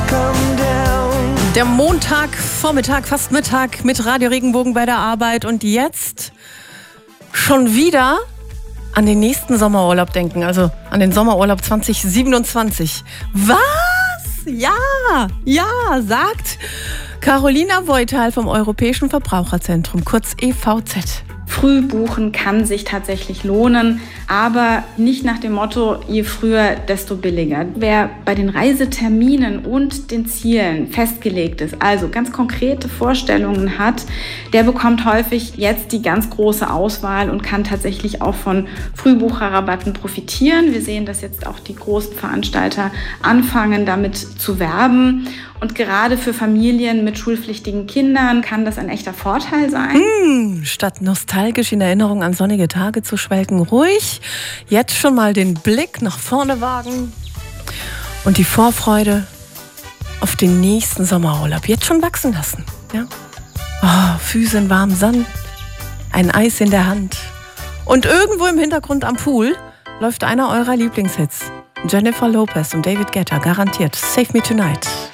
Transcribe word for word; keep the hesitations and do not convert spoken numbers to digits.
Der Montagvormittag, fast Mittag mit Radio Regenbogen bei der Arbeit und jetzt schon wieder an den nächsten Sommerurlaub denken, also an den Sommerurlaub zwanzig siebenundzwanzig. Was? Ja, ja, sagt Carolina Voital vom Europäischen Verbraucherzentrum, kurz E V Z. Früh buchen kann sich tatsächlich lohnen, aber nicht nach dem Motto, je früher, desto billiger. Wer bei den Reiseterminen und den Zielen festgelegt ist, also ganz konkrete Vorstellungen hat, der bekommt häufig jetzt die ganz große Auswahl und kann tatsächlich auch von Frühbucherrabatten profitieren. Wir sehen, dass jetzt auch die großen Veranstalter anfangen, damit zu werben. Und gerade für Familien mit schulpflichtigen Kindern kann das ein echter Vorteil sein. Hm, statt nostalgisch in Erinnerung an sonnige Tage zu schwelgen, ruhig jetzt schon mal den Blick nach vorne wagen und die Vorfreude auf den nächsten Sommerurlaub jetzt schon wachsen lassen. Ja? Oh, Füße in warmem Sand, ein Eis in der Hand und irgendwo im Hintergrund am Pool läuft einer eurer Lieblingshits. Jennifer Lopez und David Guetta, garantiert Save Me Tonight.